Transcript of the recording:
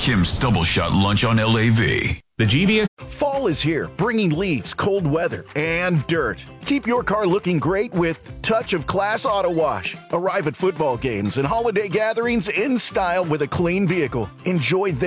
Kim's Double Shot Lunch on LAV. The GVS. Fall is here, bringing leaves, cold weather, and dirt. Keep your car looking great with Touch of Class Auto Wash. Arrive at football games and holiday gatherings in style with a clean vehicle. Enjoy